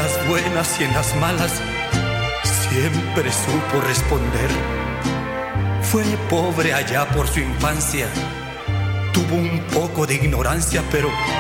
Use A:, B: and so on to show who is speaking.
A: las buenas y en las malas siempre supo responder. Fue pobre allá por su infancia, tuvo un poco de ignorancia, pero